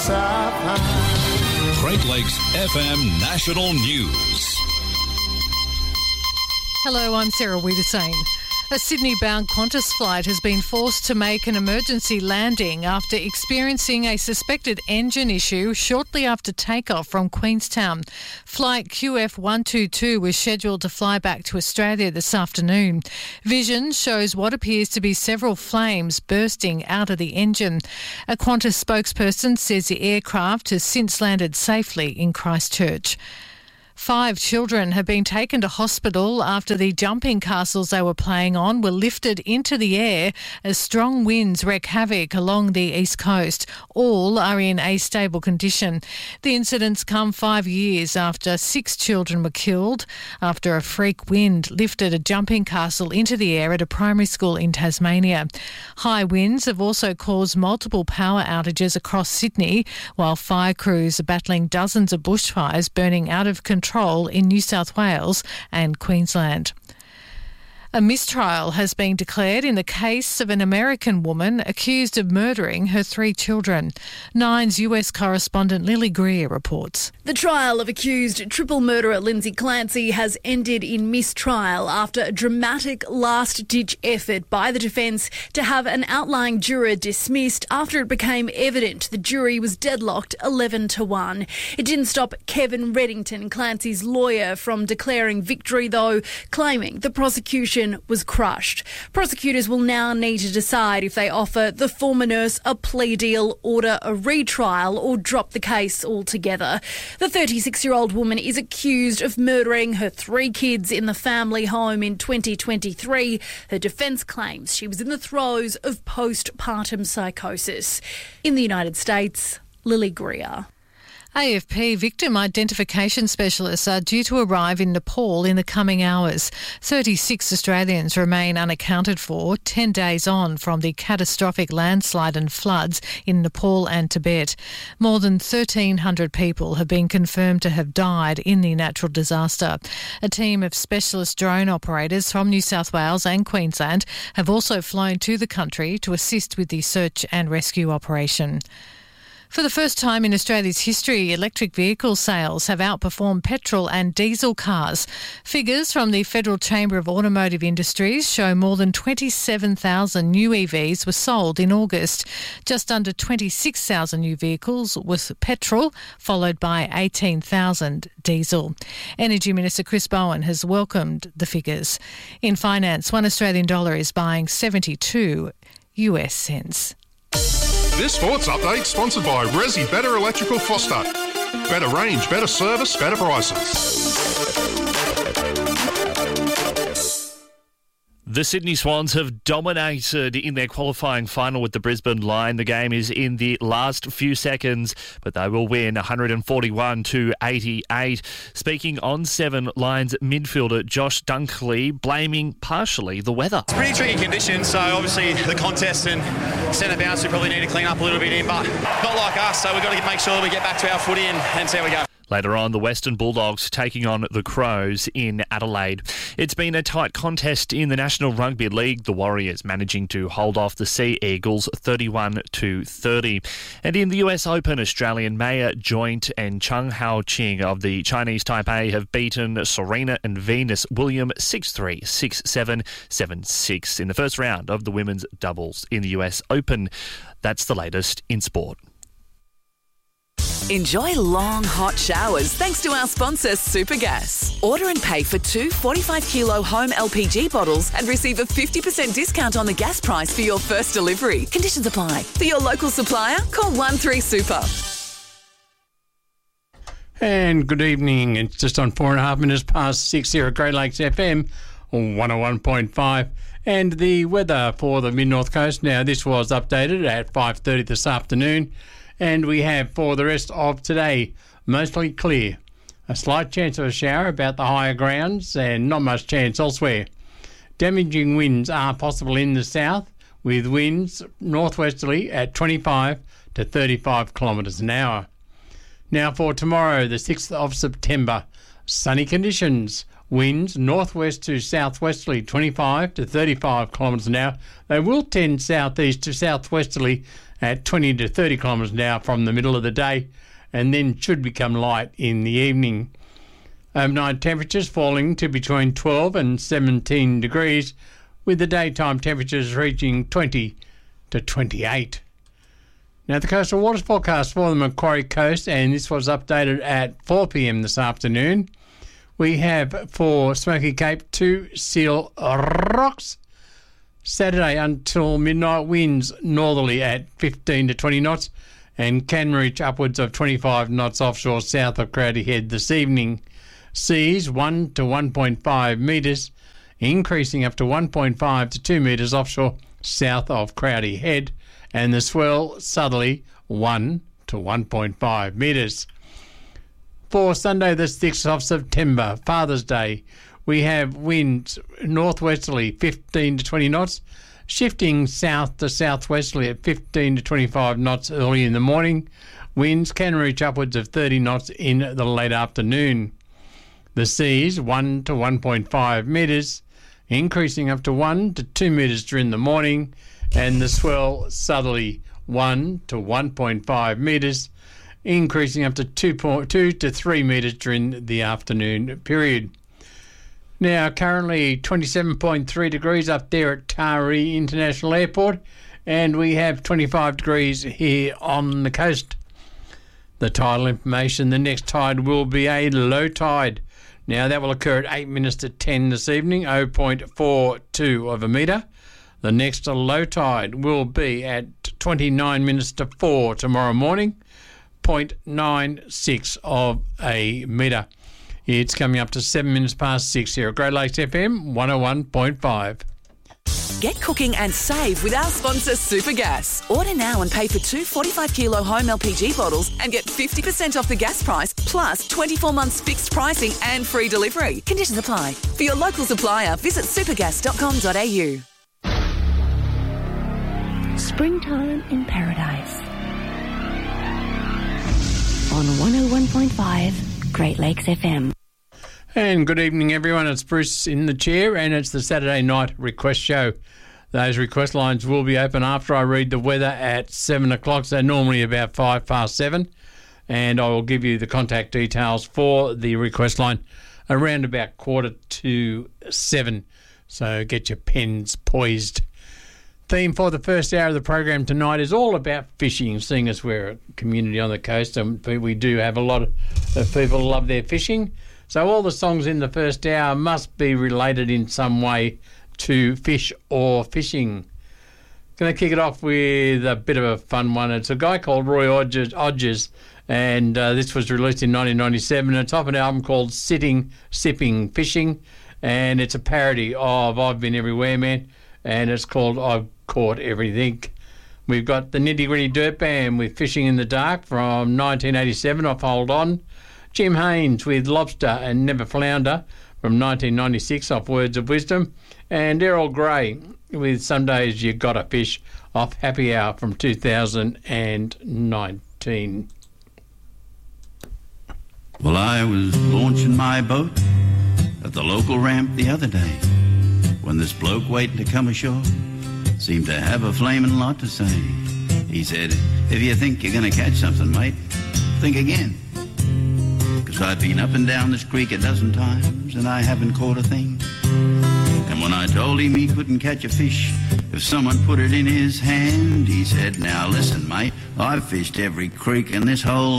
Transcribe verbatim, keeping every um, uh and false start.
Great Lakes F M National News. Hello, I'm Sarah Wiedersane. A Sydney-bound Qantas flight has been forced to make an emergency landing after experiencing a suspected engine issue shortly after takeoff from Queenstown. Flight Q F one two two was scheduled to fly back to Australia this afternoon. Vision shows what appears to be several flames bursting out of the engine. A Qantas spokesperson says the aircraft has since landed safely in Christchurch. Five children have been taken to hospital after the jumping castles they were playing on were lifted into the air as strong winds wreak havoc along the east coast. All are in a stable condition. The incidents come five years after six children were killed after a freak wind lifted a jumping castle into the air at a primary school in Tasmania. High winds have also caused multiple power outages across Sydney, while fire crews are battling dozens of bushfires burning out of control in New South Wales and Queensland. A mistrial has been declared in the case of an American woman accused of murdering her three children. Nine's U S correspondent Lily Greer reports. The trial of accused triple murderer Lindsay Clancy has ended in mistrial after a dramatic last-ditch effort by the defence to have an outlying juror dismissed after it became evident the jury was deadlocked eleven to one. It didn't stop Kevin Reddington, Clancy's lawyer, from declaring victory, though, claiming the prosecution was crushed. Prosecutors will now need to decide if they offer the former nurse a plea deal, order a retrial, or drop the case altogether. The thirty-six-year-old woman is accused of murdering her three kids in the family home in twenty twenty-three. Her defence claims she was in the throes of postpartum psychosis. In the United States, Lily Greer. A F P victim identification specialists are due to arrive in Nepal in the coming hours. thirty-six Australians remain unaccounted for, ten days on from the catastrophic landslide and floods in Nepal and Tibet. More than thirteen hundred people have been confirmed to have died in the natural disaster. A team of specialist drone operators from New South Wales and Queensland have also flown to the country to assist with the search and rescue operation. For the first time in Australia's history, electric vehicle sales have outperformed petrol and diesel cars. Figures from the Federal Chamber of Automotive Industries show more than twenty-seven thousand new E Vs were sold in August. Just under twenty-six thousand new vehicles with petrol, followed by eighteen thousand diesel. Energy Minister Chris Bowen has welcomed the figures. In finance, one Australian dollar is buying seventy-two U S cents. This sports update sponsored by Resi Better Electrical Foster. Better range, better service, better prices. The Sydney Swans have dominated in their qualifying final with the Brisbane Lion. The game is in the last few seconds, but they will win one forty-one to eighty-eight. Speaking on Seven, Lions midfielder Josh Dunkley blaming partially the weather. It's pretty tricky conditions, so obviously the contest and centre bounce we probably need to clean up a little bit in, but not like us, so we've got to make sure that we get back to our footy and, and see how we go. Later on, the Western Bulldogs taking on the Crows in Adelaide. It's been a tight contest in the National Rugby League, the Warriors managing to hold off the Sea Eagles thirty-one to thirty. And in the U S Open, Australian Maya Joint and Chung Hao Ching of the Chinese Taipei have beaten Serena and Venus Williams six three, six seven, seven six in the first round of the women's doubles in the U S Open. That's the latest in sport. Enjoy long, hot showers thanks to our sponsor, Supergas. Order and pay for two forty-five kilo home L P G bottles and receive a fifty percent discount on the gas price for your first delivery. Conditions apply. For your local supplier, call one three super. And good evening. It's just on four and a half minutes past six here at Great Lakes F M, one oh one point five. And the weather for the Mid-North Coast. Now, this was updated at five thirty this afternoon. And we have for the rest of today, mostly clear. A slight chance of a shower about the higher grounds and not much chance elsewhere. Damaging winds are possible in the south, with winds northwesterly at twenty-five to thirty-five kilometres an hour. Now for tomorrow, the sixth of September, sunny conditions. Winds northwest to southwesterly twenty-five to thirty-five kilometres an hour. They will tend southeast to southwesterly at twenty to thirty kilometres an hour from the middle of the day, and then should become light in the evening. Overnight temperatures falling to between twelve and seventeen degrees, with the daytime temperatures reaching twenty to twenty-eight. Now the coastal waters forecast for the Macquarie Coast, and this was updated at four p.m. this afternoon. We have for Smoky Cape to Seal Rocks, Saturday until midnight, winds northerly at fifteen to twenty knots, and can reach upwards of twenty-five knots offshore south of Crowdy Head this evening. Seas one to one point five metres, increasing up to one point five to two metres offshore south of Crowdy Head, and the swell southerly one to one point five metres. For Sunday the sixth of September, Father's Day, we have winds northwesterly fifteen to twenty knots, shifting south to southwesterly at fifteen to twenty-five knots early in the morning. Winds can reach upwards of thirty knots in the late afternoon. The seas one to one point five metres, increasing up to one to two metres during the morning, and the swell southerly one to one point five metres, increasing up to two to three metres during the afternoon period. Now, currently twenty-seven point three degrees up there at Taree International Airport, and we have twenty-five degrees here on the coast. The tidal information: the next tide will be a low tide. Now, that will occur at eight minutes to ten this evening, zero point four two of a metre. The next low tide will be at twenty-nine minutes to four tomorrow morning, zero point nine six of a metre. It's coming up to seven minutes past six here at Great Lakes F M one oh one point five. Get cooking and save with our sponsor Supergas. Order now and pay for two forty-five kilo home L P G bottles and get fifty percent off the gas price, plus twenty-four months fixed pricing and free delivery. Conditions apply. For your local supplier, visit supergas dot com dot a u. Springtime in Paradise. On one oh one point five Great Lakes F M. And good evening, everyone. It's Bruce in the chair, and it's the Saturday night request show. Those request lines will be open after I read the weather at seven o'clock, so normally about five past seven. And I will give you the contact details for the request line around about quarter to seven. So get your pens poised. Theme for the first hour of the program tonight is all about fishing, seeing as we're a community on the coast, and we do have a lot of people who love their fishing. So all the songs in the first hour must be related in some way to fish or fishing. Going to kick it off with a bit of a fun one. It's a guy called Roy Odgers, Odgers and uh, this was released in nineteen ninety-seven. It's off an album called Sitting, Sipping, Fishing, and it's a parody of I've Been Everywhere, Man, and it's called I've Caught Everything. We've got the Nitty Gritty Dirt Band with Fishing in the Dark from nineteen eighty-seven off Hold On. Jim Haynes with Lobster and Never Flounder from nineteen ninety-six off Words of Wisdom. And Errol Grey with Some Days You Gotta Fish off Happy Hour from two thousand nineteen. Well, I was launching my boat at the local ramp the other day when this bloke waiting to come ashore seemed to have a flaming lot to say. He said, if you think you're going to catch something, mate, think again. Because I've been up and down this creek a dozen times and I haven't caught a thing. And when I told him he couldn't catch a fish if someone put it in his hand, he said, now listen, mate, I've fished every creek in this whole